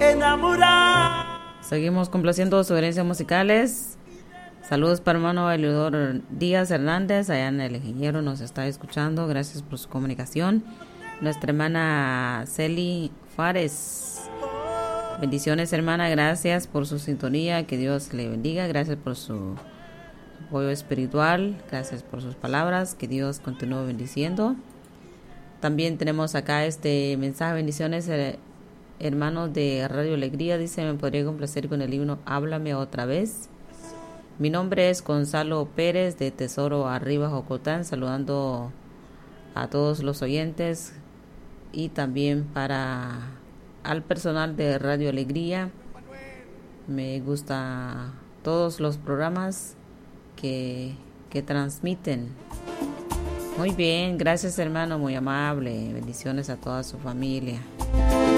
Seguimos complaciendo sugerencias musicales. Saludos para hermano Eleodoro Díaz Hernández, allá en el Ingeniero nos está escuchando, gracias por su comunicación. Nuestra hermana Celi Fares, bendiciones hermana, gracias por su sintonía, que Dios le bendiga, gracias por su apoyo espiritual, gracias por sus palabras, que Dios continúe bendiciendo. También tenemos acá este mensaje, bendiciones hermanos de Radio Alegría, dice, me podría complacer con el himno Háblame otra vez. Mi nombre es Gonzalo Pérez de Tesoro Arriba, Jocotán, saludando a todos los oyentes y también para al personal de Radio Alegría. Me gusta todos los programas que transmiten. Muy bien, gracias hermano, muy amable. Bendiciones a toda su familia.